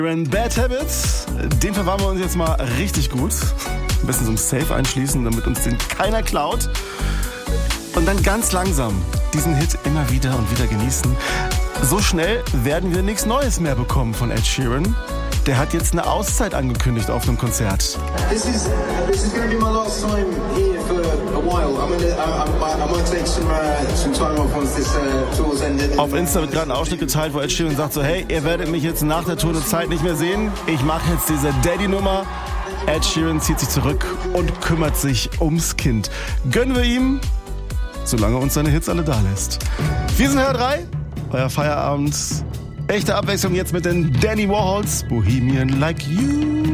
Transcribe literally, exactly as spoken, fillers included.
Bad Habits, den verwahren wir uns jetzt mal richtig gut. Am besten so ein Safe einschließen, damit uns den keiner klaut. Und dann ganz langsam diesen Hit immer wieder und wieder genießen. So schnell werden wir nichts Neues mehr bekommen von Ed Sheeran. Der hat jetzt eine Auszeit angekündigt auf einem Konzert. This is this is going to be my last time here for a while. I'm gonna I, I might take some uh, some time off once this uh, tour's ended. Auf Insta wird gerade ein Ausschnitt geteilt, wo Ed Sheeran sagt so: Hey, ihr werdet mich jetzt nach der Tour eine Zeit nicht mehr sehen. Ich mache jetzt diese Daddy-Nummer. Ed Sheeran zieht sich zurück und kümmert sich ums Kind. Gönnen wir ihm, solange er uns seine Hits alle da lässt. Wir sind H R drei, euer Feierabend. Echte Abwechslung jetzt mit den Danny Warhols, Bohemian Like You.